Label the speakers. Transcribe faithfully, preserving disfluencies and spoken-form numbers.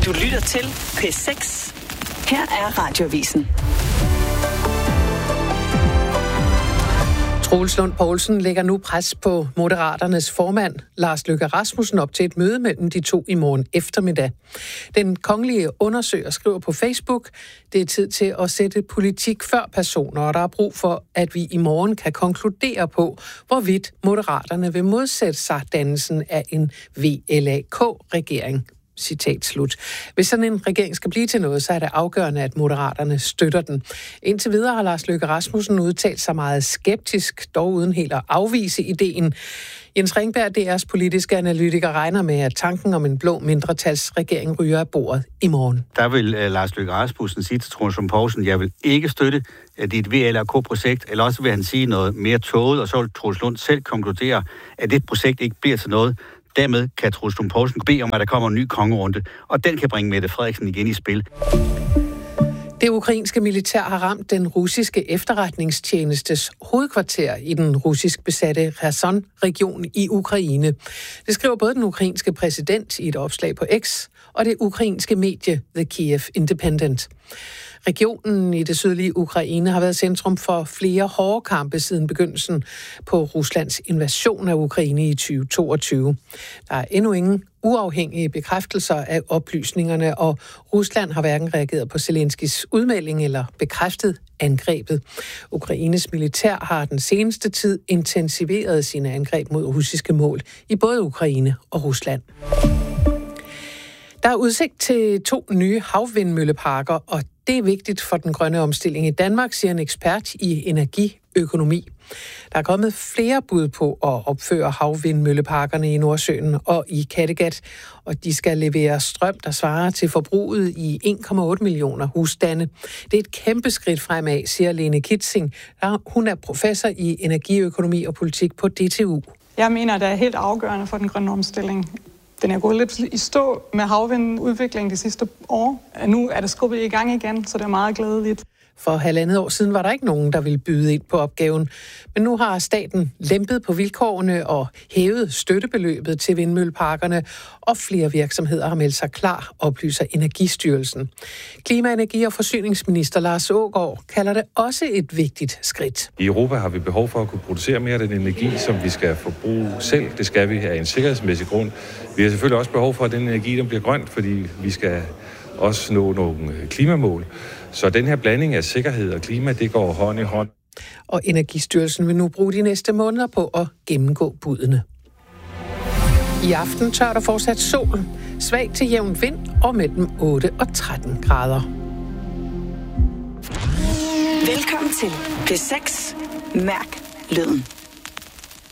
Speaker 1: Du lytter til P seks. Her er Radioavisen.
Speaker 2: Troels Lund Poulsen lægger nu pres på Moderaternes formand, Lars Løkke Rasmussen, op til et møde mellem de to i morgen eftermiddag. Den kongelige undersøger skriver på Facebook, det er tid til at sætte politik før personer, og der er brug for, at vi i morgen kan konkludere på, hvorvidt Moderaterne vil modsætte sig dannelsen af en V L A K-regering. Citat slut. Hvis sådan en regering skal blive til noget, så er det afgørende, at Moderaterne støtter den. Indtil videre har Lars Løkke Rasmussen udtalt sig meget skeptisk, dog uden helt at afvise ideen. Jens Ringberg, D R's politiske analytiker, regner med, at tanken om en blå mindretalsregering ryger af bordet i morgen.
Speaker 3: Der vil uh, Lars Løkke Rasmussen sige til Troels Lund Poulsen, jeg vil ikke støtte, at det er et V L A K-projekt, eller også vil han sige noget mere tåget, og så vil Troels Lund selv konkludere, at det projekt ikke bliver til noget. Dermed kan Troels Lund Poulsen bede om, at der kommer en ny kongerunde, og den kan bringe Mette Frederiksen igen i spil.
Speaker 2: Det ukrainske militær har ramt den russiske efterretningstjenestes hovedkvarter i den russisk besatte Kherson-region i Ukraine. Det skriver både den ukrainske præsident i et opslag på X og det ukrainske medie The Kiev Independent. Regionen i det sydlige Ukraine har været centrum for flere hårde kampe siden begyndelsen på Ruslands invasion af Ukraine i tyve toogtyve. Der er endnu ingen uafhængige bekræftelser af oplysningerne, og Rusland har hverken reageret på Zelenskis udmelding eller bekræftet angrebet. Ukraines militær har den seneste tid intensiveret sine angreb mod russiske mål i både Ukraine og Rusland. Der er udsigt til to nye havvindmølleparker, og det er vigtigt for den grønne omstilling i Danmark, siger en ekspert i energiøkonomi. Der er kommet flere bud på at opføre havvindmølleparkerne i Nordsøen og i Kattegat, og de skal levere strøm, der svarer til forbruget i en komma otte millioner husstande. Det er et kæmpe skridt fremad, siger Lene Kitzing. Hun er professor i energiøkonomi og politik på D T U.
Speaker 4: Jeg mener, det er helt afgørende for den grønne omstilling. Den er gået lidt i stå med havvindudviklingen de sidste år. Nu er det skubbet i gang igen, så det er meget glædeligt.
Speaker 2: For halvandet år siden var der ikke nogen, der ville byde ind på opgaven. Men nu har staten lempet på vilkårene og hævet støttebeløbet til vindmølleparkerne, og flere virksomheder har meldt sig klar, oplyser Energistyrelsen. Klima-, energi- og forsyningsminister Lars Aagaard kalder det også et vigtigt skridt.
Speaker 5: I Europa har vi behov for at kunne producere mere af den energi, som vi skal forbruge selv. Det skal vi af en sikkerhedsmæssig grund. Vi har selvfølgelig også behov for, at den energi den bliver grønt, fordi vi skal også nå nogle klimamål. Så den her blanding af sikkerhed og klima, det går hånd i hånd.
Speaker 2: Og Energistyrelsen vil nu bruge de næste måneder på at gennemgå budene. I aften tør der fortsat sol, svag til jævn vind og mellem otte og tretten grader.
Speaker 1: Velkommen til P seks. Mærk lyden.